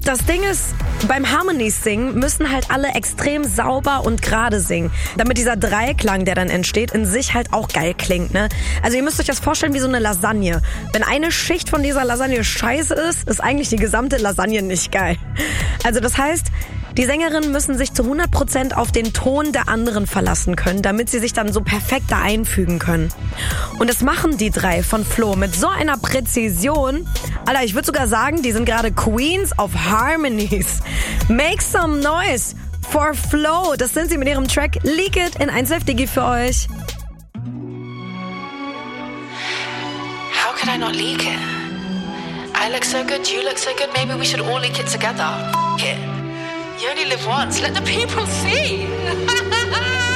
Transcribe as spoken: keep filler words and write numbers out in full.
Das Ding ist, beim Harmonies-Singen müssen halt alle extrem sauber und gerade singen, damit dieser Dreiklang, der dann entsteht, in sich halt auch geil klingt, ne? Also ihr müsst euch das vorstellen wie so eine Lasagne. Wenn eine Schicht von dieser Lasagne scheiße ist, ist eigentlich die gesamte Lasagne nicht geil. Also das heißt, die Sängerinnen müssen sich zu hundert Prozent auf den Ton der anderen verlassen können, damit sie sich dann so perfekt da einfügen können. Und das machen die drei von Flo mit so einer Präzision. Alter, ich würde sogar sagen, die sind gerade Queens of Harmonies. Make some noise for Flo. Das sind sie mit ihrem Track Leak It in eins Live Digi für euch. How could I not leak it? I look so good, you look so good, maybe we should all leak it together. F- it. You only live once, let the people see.